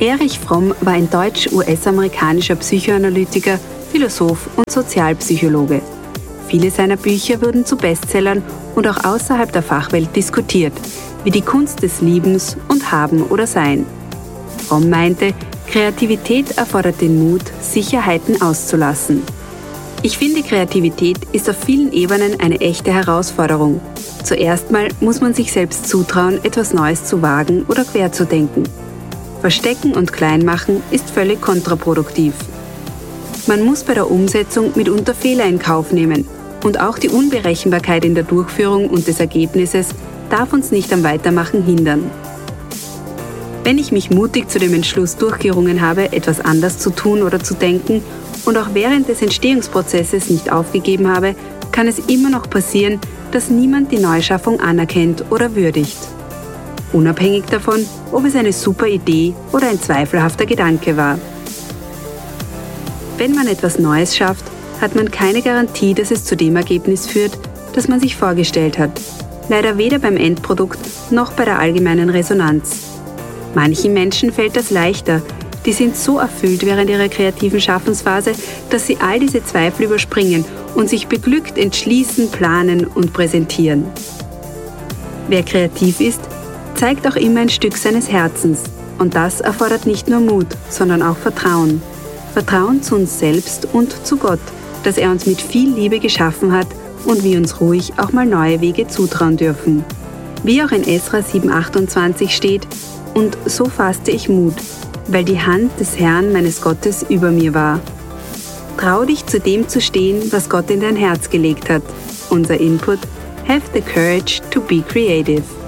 Erich Fromm war ein deutsch-US-amerikanischer Psychoanalytiker, Philosoph und Sozialpsychologe. Viele seiner Bücher wurden zu Bestsellern und auch außerhalb der Fachwelt diskutiert, wie die Kunst des Liebens und Haben oder Sein. Fromm meinte, Kreativität erfordert den Mut, Sicherheiten auszulassen. Ich finde, Kreativität ist auf vielen Ebenen eine echte Herausforderung. Zuerst mal muss man sich selbst zutrauen, etwas Neues zu wagen oder quer zu denken. Verstecken und klein machen ist völlig kontraproduktiv. Man muss bei der Umsetzung mitunter Fehler in Kauf nehmen und auch die Unberechenbarkeit in der Durchführung und des Ergebnisses darf uns nicht am Weitermachen hindern. Wenn ich mich mutig zu dem Entschluss durchgerungen habe, etwas anders zu tun oder zu denken und auch während des Entstehungsprozesses nicht aufgegeben habe, kann es immer noch passieren, dass niemand die Neuschaffung anerkennt oder würdigt. Unabhängig davon, ob es eine super Idee oder ein zweifelhafter Gedanke war. Wenn man etwas Neues schafft, hat man keine Garantie, dass es zu dem Ergebnis führt, das man sich vorgestellt hat. Leider weder beim Endprodukt noch bei der allgemeinen Resonanz. Manchen Menschen fällt das leichter. Die sind so erfüllt während ihrer kreativen Schaffensphase, dass sie all diese Zweifel überspringen und sich beglückt entschließen, planen und präsentieren. Wer kreativ ist, zeigt auch immer ein Stück seines Herzens. Und das erfordert nicht nur Mut, sondern auch Vertrauen. Vertrauen zu uns selbst und zu Gott, dass er uns mit viel Liebe geschaffen hat und wir uns ruhig auch mal neue Wege zutrauen dürfen. Wie auch in Esra 7,28 steht, und so fasste ich Mut, weil die Hand des Herrn meines Gottes über mir war. Trau dich, zu dem zu stehen, was Gott in dein Herz gelegt hat. Unser Input: Have the courage to be creative.